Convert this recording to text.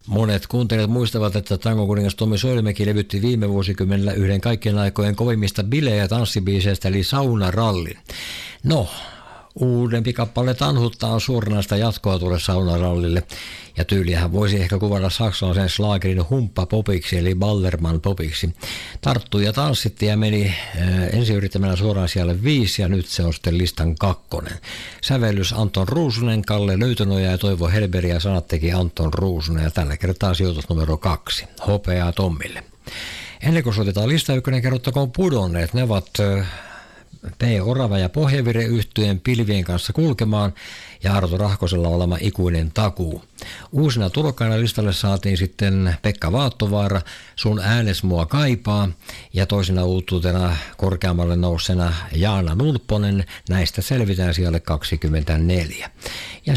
Monet kuuntelijat muistavat, että tangokuningas Tommi Soilimäki levytti viime vuosikymmenellä yhden kaikkien aikojen kovimmista bile- ja tanssibiiseistä, eli Saunarallin. No, uudempi kappale tanhuttaa suoranaista jatkoa tuolle Saunarallille, ja tyyliähän voisi ehkä kuvata saksalaisen schlagerin humppapopiksi, eli Ballermann-popiksi. Tarttui ja tanssitti ja meni ensi yrittämällä suoraan siellä 5, ja nyt se on sitten listan 2. Sävellys Anton Ruusunen, Kalle Löytönoja ja Toivo Helberi, ja sanat teki Anton Ruusunen, ja tällä kertaa sijoitus numero 2, hopeaa Tommille. Ennen kuin soitetaan lista 1, kerrottakoon pudonneet. Ne ovat P. Orava ja Pohjavire yhtyeen Pilvien kanssa kulkemaan ja Arto Rahkosella olema Ikuinen takuu. Uusina tulokkaina listalle saatiin sitten Pekka Vaattovaara, Sun äänes mua kaipaa, ja toisena uutuutena korkeammalle nousseena Jaana Nulpponen, näistä selvitään sijalle 24. Ja